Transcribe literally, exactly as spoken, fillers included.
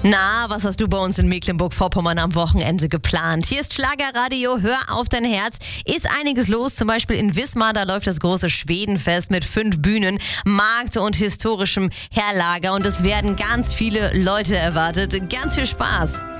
Na, was hast du bei uns in Mecklenburg-Vorpommern am Wochenende geplant? Hier ist Schlagerradio, hör auf dein Herz. Ist einiges los, zum Beispiel in Wismar, da läuft das große Schwedenfest mit fünf Bühnen, Markt und historischem Herlager und es werden ganz viele Leute erwartet. Ganz viel Spaß.